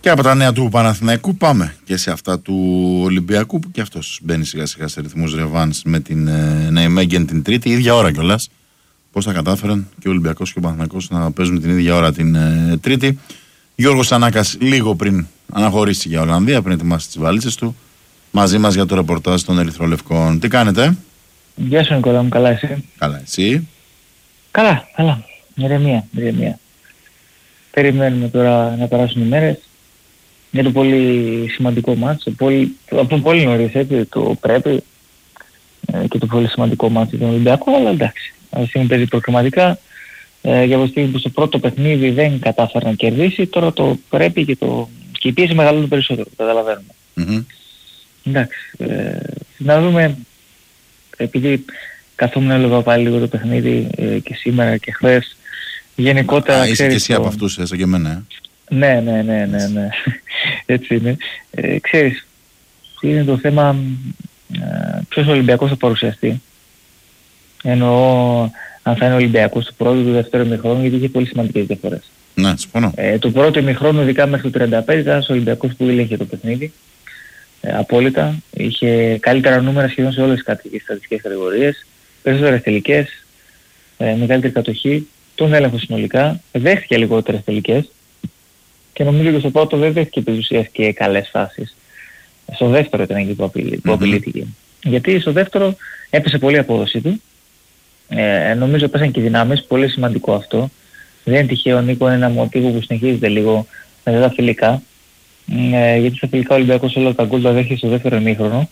Και από τα νέα του Παναθηναϊκού πάμε και σε αυτά του Ολυμπιακού, που και αυτός μπαίνει σιγά σιγά σε ρυθμούς ρεβάνς με την Ναϊμέγγεν την Τρίτη, ίδια ώρα κιόλας. Πώς θα κατάφεραν και ο Ολυμπιακός και ο Παναθηναϊκός να παίζουν την ίδια ώρα την Τρίτη. Γιώργος Σανάκας λίγο πριν αναχωρήσει για Ολλανδία, πριν ετοιμάσει τις βαλίτσες του, μαζί μας για το ρεπορτάζ των Ερυθρολευκών. Τι κάνετε? Γεια σου Νικόλα μου, καλά εσύ? Καλά, εσύ? Καλά. Ηρεμία. Περιμένουμε τώρα να περάσουν οι μέρες για το πολύ σημαντικό μάτς, από πολύ νωρίς έτσι, το πρέπει και το πολύ σημαντικό μάτς για τον Ολυμπιακό, αλλά εντάξει, αυτή τη στιγμή παίζει προκριματικά, για τη στιγμή που στο πρώτο παιχνίδι δεν κατάφερε να κερδίσει, τώρα το πρέπει και η πίεση μεγαλώνει περισσότερο, καταλαβαίνουμε. Mm-hmm. Εντάξει, να δούμε, επειδή καθόμουν έλεγα πάλι λίγο το παιχνίδι και σήμερα και χθες, γενικότερα είσαι και εσύ από αυτούς, σαν και εμένα. Ναι. Έτσι είναι. Ξέρεις, είναι το θέμα ποιος Ολυμπιακός θα παρουσιαστεί. Εννοώ αν θα είναι Ολυμπιακός του πρώτου, του δεύτερου ημιχρόνου, γιατί είχε πολύ σημαντικές διαφορές. Ναι, συμφωνώ. Το πρώτο ημιχρόνου, ειδικά μέχρι το 35, ήταν ένας Ολυμπιακός που έλεγε το παιχνίδι. Απόλυτα. Είχε καλύτερα νούμερα σχεδόν σε όλες τις στατιστικές κατηγορίες. Περισσότερες τελικές, μεγαλύτερη κατοχή, τον έλεγχο συνολικά. Δέχτηκε λιγότερες τελικές. Και νομίζω και στο πρώτο δεν δέχτηκε επί της ουσίας και καλές φάσεις. Στο δεύτερο ήταν εκεί που απειλήθηκε. Γιατί στο δεύτερο έπεσε πολύ η απόδοση του. Νομίζω πέσαν και οι δυνάμεις, πολύ σημαντικό αυτό. Δεν είναι τυχαίο, Νίκο, είναι ένα μοτίβο που συνεχίζεται λίγο με τα φιλικά. Γιατί στα φιλικά ο Ολυμπιακός όλα τα γκολ τα δέχεται στο δεύτερο ημίχρονο.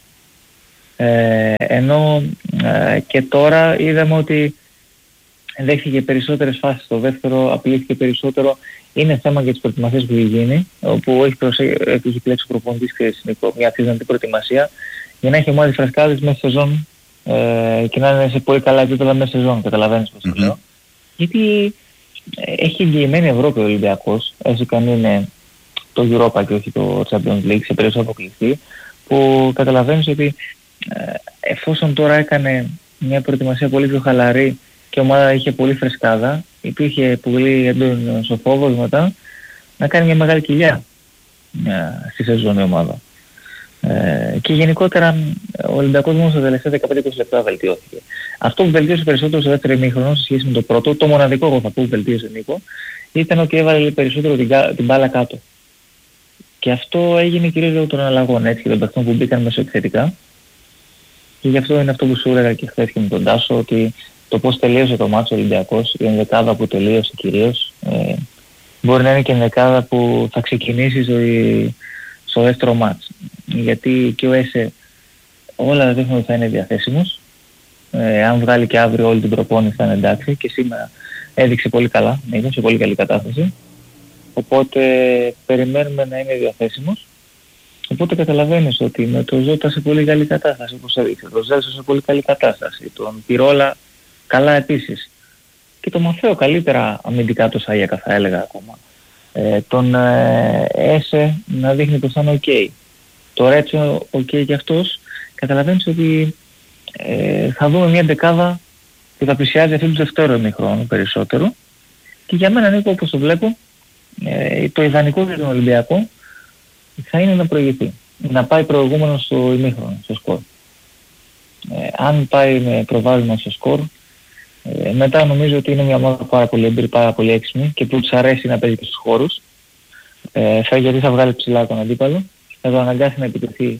Ενώ και τώρα είδαμε ότι δέχτηκε περισσότερες φάσεις στο δεύτερο, απειλήθηκε περισσότερο. Είναι θέμα για τις προετοιμασίες που έχει γίνει, όπου έχει πλέξει ο προπονητής μια θυσνατή προετοιμασία για να έχει ομάδα φρασκάδες μέσα σεζόν και να είναι σε πολύ καλά επίπεδα μέσα σεζόν, καταλαβαίνεις πώς το λέω. Γιατί έχει εγγυημένη Ευρώπη ο Ολυμπιακός, έστω και αν είναι το Europa και όχι το Champions League, σε περίπτωση αποκλειστεί, που καταλαβαίνεις ότι εφόσον τώρα έκανε μια προετοιμασία πολύ πιο χαλαρή και η ομάδα είχε πολύ φρεσκάδα, υπήρχε πολύ έντονος ο φόβος μετά να κάνει μια μεγάλη κοιλιά στη σεζόν η ομάδα. Και γενικότερα ο Ολυμπιακός μόνο στα τελευταία 15-20 λεπτά βελτιώθηκε. Αυτό που βελτίωσε περισσότερο στο δεύτερο ημίχρονο σε σχέση με το πρώτο, το μοναδικό εγώ θα πω που βελτίωσε Νίκο, ήταν ότι έβαλε περισσότερο την μπάλα κάτω. Και αυτό έγινε κυρίως λόγω των αλλαγών, έτσι, και των παιχτών που μπήκαν μεσοεπιθετικά. Και γι' αυτό είναι αυτό που σου έλεγα και χθες και με τον Τάσο, ότι το πώς τελείωσε το μάτσο Ολυμπιακός, η ενδεκάδα που τελείωσε κυρίως, μπορεί να είναι και η ενδεκάδα που θα ξεκινήσει στο δεύτερο μάτς. Γιατί και ο ΕΣΕ όλα δείχνουν ότι θα είναι διαθέσιμος. Αν βγάλει και αύριο όλη την προπόνηση θα είναι εντάξει, και σήμερα έδειξε πολύ καλά, είναι σε πολύ καλή κατάσταση. Οπότε περιμένουμε να είναι διαθέσιμος. Οπότε καταλαβαίνεις ότι με το Ζώτα σε πολύ καλή κατάσταση, όπως έδειξε, το Ζέλσο σε πολύ καλή κατάσταση, τον Πυρόλα καλά επίσης. Και το Μαθαίο καλύτερα αμυντικά το Σαγιάκα θα έλεγα ακόμα. Τον Έσε να δείχνει πως θα είναι ok. Το Ρέτσο ok και αυτός. Καταλαβαίνεις ότι θα δούμε μια δεκάδα που θα πλησιάζει αυτή του δεύτερου ημιχρόνου περισσότερο. Και για μένα, Νίκο, όπως το βλέπω, το ιδανικό για τον Ολυμπιακό θα είναι να προηγηθεί. Να πάει προηγούμενο στο ημίχρονο, στο σκορ. Αν πάει με προβάδισμα στο σκορ, μετά νομίζω ότι είναι μια ομάδα πάρα πολύ έμπειρη, πάρα πολύ έξυπνη και που τους αρέσει να παίζει και στους χώρους. Γιατί θα βγάλει ψηλά τον αντίπαλο, θα το αναγκάσει να επιτεθεί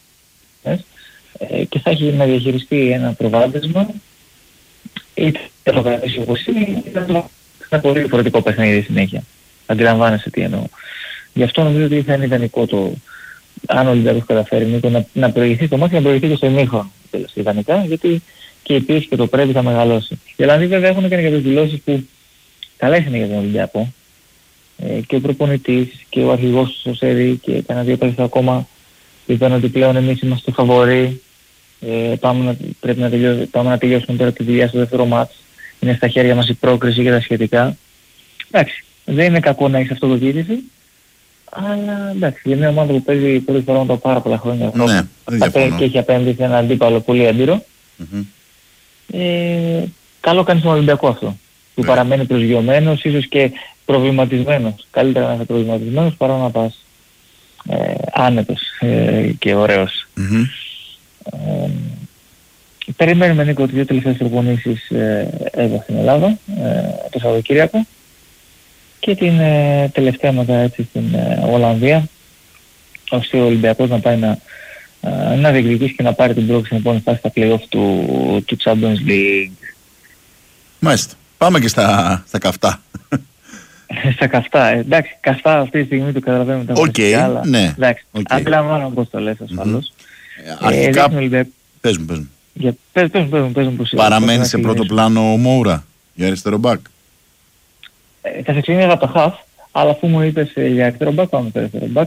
και θα έχει να διαχειριστεί ένα προβάδισμα, είτε θα το κρατήσει όπως είναι, είτε θα το ένα πολύ διαφορετικό παιχνίδι συνέχεια. Αντιλαμβάνεσαι τι εννοώ. Γι' αυτό νομίζω ότι θα είναι ιδανικό το, αν ο Ολυμπιακός καταφέρει Νίκο, να προηγηθεί το μάτι, να προηγηθεί και στο ημίχρονο τέλος ιδανικά, γιατί και η πίεση και το πρέπει θα μεγαλώσει. Οι Ολλανδοί βέβαια έχουν κάνει κάποιες δηλώσεις που καλές είναι για τον Ολυμπιακό. Και ο προπονητής και ο αρχηγός του Σωσέρι και κανένα δύο παίκτες ακόμα είπαν ότι πλέον εμείς είμαστε φαβοροί. Πάμε να τελειώσουμε τώρα τη δουλειά στο δεύτερο μάτς. Είναι στα χέρια μας η πρόκριση και τα σχετικά. Εντάξει, δεν είναι κακό να έχεις αυτοδοκίτηση, αλλά εντάξει, για μια ομάδα που παίζει πρώτη φορά μετά πάρα πολλά χρόνια και έχει απέναντι σε ένα αντίπαλο πολύ έμπειρο, καλό κάνει στον Ολυμπιακό αυτό, που παραμένει προσγειωμένος, ίσως και προβληματισμένος. Καλύτερα να είσαι προβληματισμένος παρά να πας άνετος και ωραίος. Περιμένουμε, Νίκο, ότι 2 τελευταίες προπονήσεις εδώ στην Ελλάδα το Σαββατοκύριακο και την τελευταία μετά έτσι στην Ολλανδία, ώστε ο Ολυμπιακός να πάει να διεκδικήσει και να πάρει την πρόκληση στην επόμενη φάση στα play-off του Champions League. Μάλιστα. Πάμε και στα καυτά. Στα καυτά, εντάξει, καυτά αυτή τη στιγμή το καταλαβαίνουμε τα βασικά, αλλά ναι, εντάξει, αντιλαμβάνω πώς το λες ασφαλώς. Αρχικά, πες μου. Πες μου πώς παραμένει σε πρώτο πλάνο ο Μόουρα για αριστερό μπακ. Θα σε ξεκινήσω από το half, αλλά αφού μου είπες για αριστερό μπακ, πάμε στο αριστερό μπακ.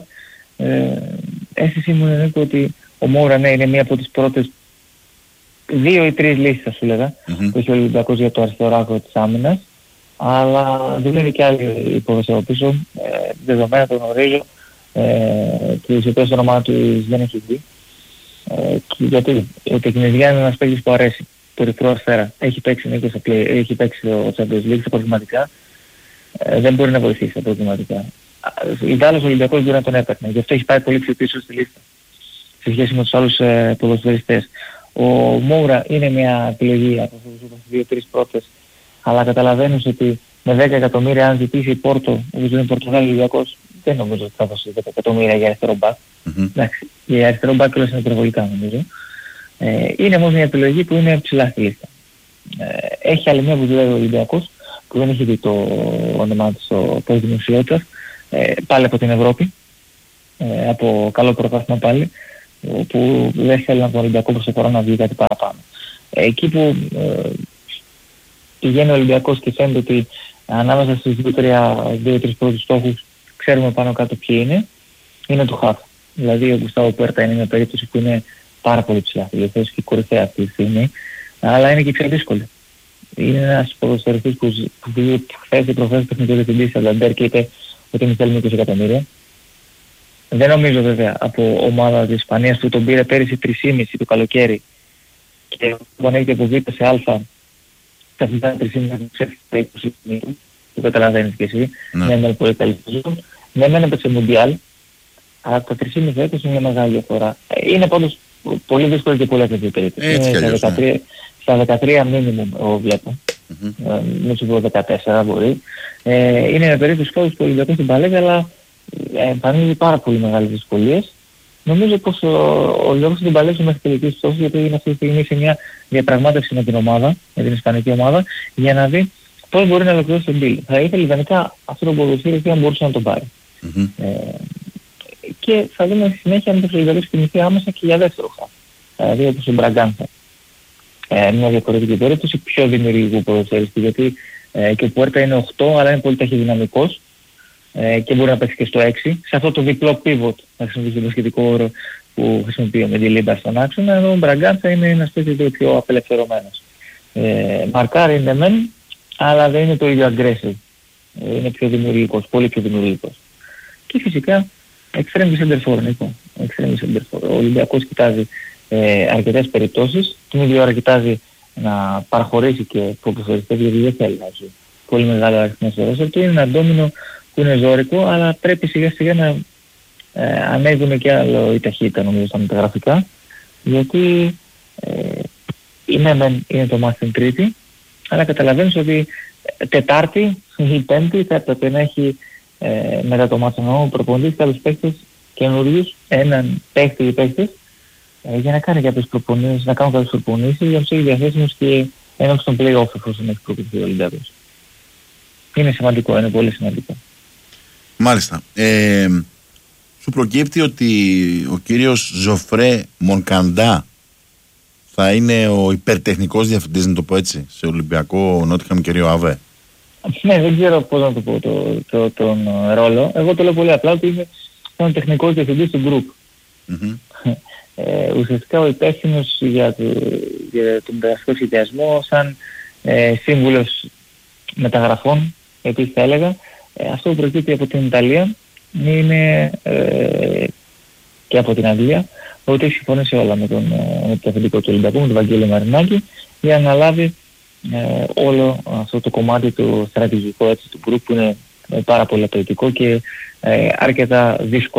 Αίσθηση μου είναι ότι ο Μόουρα, ναι, είναι μία από τις πρώτες 2 ή 3 λύσεις, θα σου λέγα, που έχει ο Ολυμπιακός για το αριστερό άκρο της άμυνας, αλλά δουλεύει και άλλη υπόθεση από πίσω, δεδομένα το γνωρίζω, τις οποίες το όνομά του δεν έχει δει. Γιατί ο Τεκνιζιά είναι ένας παίκτης που αρέσει, το ρυθρό αριστερά. Έχει παίξει ο Champions League στα προκριματικά, δεν μπορεί να βοηθήσει στα προκριματικά. Ιδάλλως ο Ολυμπιακός μπορεί να τον έπαιρνε, γι' αυτό έχει πάει πολύ πιο πίσω στη λίστα σε σχέση με τους άλλους ποδοσφαιριστές. Ο Μόουρα είναι μια επιλογή από τις 2-3 πρώτες, αλλά καταλαβαίνεις ότι με 10 εκατομμύρια αν ζητήσει η Πόρτο, όπως είναι Πορτογάλη Ολυμπιακός, δεν νομίζω ότι θα δώσει 10 εκατομμύρια για αριστερό μπακ. Εντάξει, για αριστερό μπακ όλες είναι υπερβολικά νομίζω. Είναι όμως μια επιλογή που είναι ψηλά στη λίστα. Έχει άλλη μια που δουλεύει ο Ολυμπιακός, που δεν έχει δει το όνομά της στο πώς δημοσιότητας, πάλι από την Ευρώπη, από καλό πρωτάθλημα πάλι, που δεν θέλει από τον Ολυμπιακό προς το φορά να βγει κάτι παραπάνω. Εκεί που πηγαίνει ο Ολυμπιακός και φαίνεται ότι ανάμεσα στους 2-3 πρώτους στόχους ξέρουμε πάνω κάτω ποιοι είναι του χαφ. Δηλαδή ο Γκουστάβο Πουέρτα είναι μια περίπτωση που είναι πάρα πολύ ψηλά, δηλαδή και κορυφαία αυτή τη στιγμή, αλλά είναι και πιο δύσκολη. Είναι ένας ποδοσφαιριστής που χθες ή προχθές τεχνικός διευθυντής Σανταντέρ και είπε ότι μην θέλουμε 20 εκατομμύρια. Δεν νομίζω βέβαια από ομάδα της Ισπανίας που τον πήρε πέρυσι 3,5 το καλοκαίρι και που ανέβηκε από Β σε Α, τα αυτά 3,5 ξέφυγε τα 20 μήνου, το καταλαβαίνεις και εσύ, είναι πολύ καλή σεζόν. Ναι, μεν έπαιξε Μουντιάλ, αλλά τα 3,5 έτος είναι μια μεγάλη διαφορά. Είναι πάντως πολύ δύσκολο και πολύ ακριβή περίπτωση. Στα 13 μίνιμουμ εγώ βλέπω, μην σου πω 14 μπορεί. Είναι μια περίπτωση που ο Ολυμπιακός στην παλέγα, αλλά εμφανίζει πάρα πολύ μεγάλες δυσκολίες. Νομίζω πως ο Ολυμπιακός την παλέψει μέχρι τελικής πτώσης, γιατί είναι αυτή τη στιγμή σε μια διαπραγμάτευση με την ομάδα, με την ισπανική ομάδα, για να δει πώς μπορεί να ολοκληρώσει τον deal. Θα ήθελε ιδανικά αυτό το ποδοσφαιριστή αν μπορούσε να τον πάρει. Και θα δούμε στη συνέχεια αν το Ολυμπιακός κινηθεί άμεσα και για δεύτερο χαφ. Δηλαδή όπως ο Μπραγκάνθα. Μια διαφορετική περίπτωση, πιο δημιουργικού ποδοσφαιριστή, γιατί και ο Πουέρτα είναι 8, αλλά είναι πολύ ταχυδυναμικός και μπορεί να παίξει και στο 6. Σε αυτό το διπλό pivot, να χρησιμοποιήσει το σχετικό όρο που χρησιμοποιεί με τη Λίμπα στον άξονα, ενώ ο Μπραγκάνθα είναι ένας παίκτης πιο απελευθερωμένος. Μαρκάρι είναι μεν, αλλά δεν είναι το ίδιο aggressive. Είναι πιο δημιουργικός, πολύ πιο δημιουργικός. Και φυσικά extreme center for, Νίκο. Ο Ολυμπιακός κοιτάζει αρκετές περιπτώσεις, την ίδια ώρα κοιτάζει να παραχωρήσει και ποδοσφαιριστές, γιατί δεν θέλει να έχει πολύ μεγάλο αριθμό στο ρόστερ του. Είναι ένα ντόμινο που είναι ζώρικο, αλλά πρέπει σιγά σιγά να ανέβουν και άλλο η ταχύτητα νομίζω στα μεταγραφικά, γιατί είναι το μάτι την Τρίτη, αλλά καταλαβαίνεις ότι Τετάρτη ή Πέμπτη θα έπρεπε να έχει μετά το μάτι ο προπονητής κάποιους παίκτες καινούριους, έναν παίκτη ή παίκτες, για να κάνει κάποιες προπονήσεις, να κάνουν κάποιες προπονήσεις για να τους έχει διαθέσιμους και ένωξη των play-off εφόσον έχει προκριθεί ο Ολυμπιακός. Είναι σημαντικό, είναι πολύ σημαντικό. Μάλιστα. Σου προκύπτει ότι ο κύριος Ζωφρέ Μονκαντά θα είναι ο υπερτεχνικός διευθυντής, να το πω έτσι, σε Ολυμπιακό Νότιχαμ και Ρίο Αβέ. Ναι, δεν ξέρω πώς να το πω τον ρόλο. Εγώ το λέω πολύ απλά ότι είναι ο τεχνικός διευθυντής του group. Ουσιαστικά ο υπεύθυνος για τον μεταγραφικό σχεδιασμό, σαν σύμβουλος μεταγραφών, επίσης θα έλεγα. Αυτό που προκύπτει από την Ιταλία είναι και από την Αγγλία, ότι έχει συμφωνήσει όλα με το αφεντικό του Ολυμπιακού, με τον Βαγγέλη Μαρινάκη, για να αναλάβει όλο αυτό το κομμάτι του στρατηγικό έτσι, του group, που είναι πάρα πολύ απαιτητικό και αρκετά δύσκολο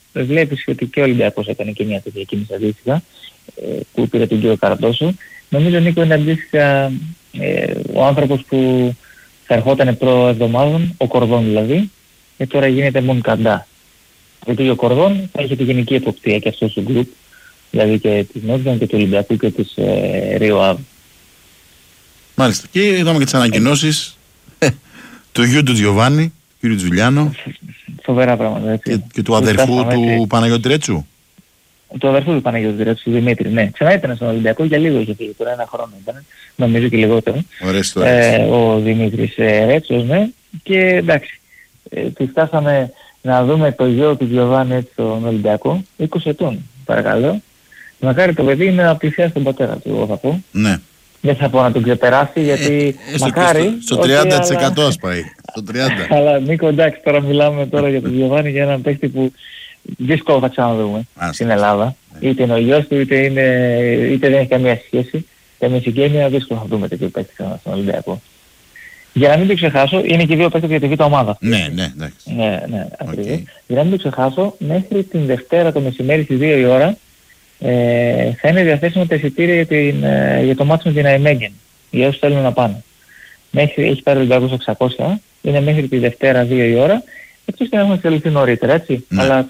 βλέπεις ότι και ο Ολυμπιακός έκανε και μια τέτοια κίνηση αντίστοιχα, που πήρε τον κύριο Καραντόσο. Νομίζω, Νίκο, είναι αντίστοιχα ο άνθρωπος που θα ερχόταν προ-εβδομάδων, ο Κορδόν δηλαδή, και τώρα γίνεται μόνο Καντά. Γιατί ο Κορδόν θα έχει τη γενική εποπτεία και αυτό στο γκρουπ, δηλαδή και της Νότιαν και του Ολυμπιακού και της Ρίο Αβ. Μάλιστα. Και είδαμε και τις ανακοινώσεις του γιου του Τζιοβάνι, του κ. Τζουλιάνο. Φοβερά πράγματα, έτσι. Και του αδερφού του Παναγιώτη Ρέτσου. Του αδερφού του Παναγιώτη Ρέτσου, του Δημήτρη, ναι. Ξανά ήταν στον Ολυμπιακό, για λίγο είχε φύγει, τώρα 1 χρόνο ήταν, νομίζω και λιγότερο. Ο Δημήτρης Ρέτσος, ναι. Και εντάξει, του φτάσαμε να δούμε το γιο του Τζιοβάνι έτσι στον Ολυμπιακό, 20 ετών, παρακαλώ. Μακάρι το παιδί να πλησιάσει τον πατέρα του, εγώ θα πω. Ναι. Δεν θα πω να τον ξεπεράσει, γιατί μακάρι... Στο 30% ας πάει. Στο 30%. Αλλά Νίκο, εντάξει, τώρα μιλάμε τώρα για τον Γιωβάνι, για έναν παίκτη που δύσκολο θα ξαναδούμε στην Ελλάδα. Είτε είναι ο γιος του, είτε δεν έχει καμία σχέση. Και με συγγένεια δύσκολο θα δούμε τέτοιο παίκτη στον Ολυμπιακό. Για να μην το ξεχάσω, είναι και 2 παίκτες για τη β' ομάδα. Ναι, εντάξει. Ναι, ακριβώς. Για να μην το ξεχάσω, μέχρι την Δευτέρα το μεσημέρι στις 2 η ώρα, θα είναι διαθέσιμο τα εισιτήρια για το μάτς με την Αϊμέγγεν, για όσους θέλουν να πάνε. Έχει πάρει ο Ολυμπιακός 600, είναι μέχρι τη Δευτέρα 2 η ώρα, εκτός και να έχουμε εξελιχθεί νωρίτερα, έτσι. Ναι. Αλλά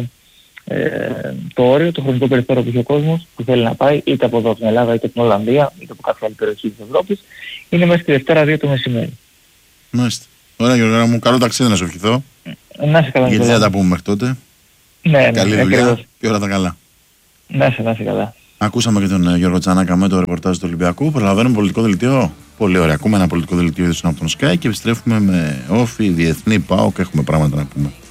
το όριο, το χρονικό περιθώριο που έχει ο κόσμος που θέλει να πάει, είτε από εδώ από την Ελλάδα, είτε από την Ολλανδία, είτε από κάποια άλλη περιοχή της Ευρώπης, είναι μέχρι τη Δευτέρα 2 το μεσημέρι. Μάλιστα. Ωραία, Γιώργο μου, καλό ταξίδι να σου ευχηθώ. Να είσαι καλά. Γιατί δεν θα τα πούμε μέχρι τότε. Ναι, καλή δουλειά και όλα τα καλά. Να είσαι καλά. Ακούσαμε και τον Γιώργο Τσανάκα με το ρεπορτάζ του Ολυμπιακού. Προλαβαίνουμε πολιτικό δελτίο. Πολύ ωραία. Ακούμε ένα πολιτικό δελτίο από τον Sky και επιστρέφουμε με όφη, διεθνή, ΠΑΟΚ και έχουμε πράγματα να πούμε.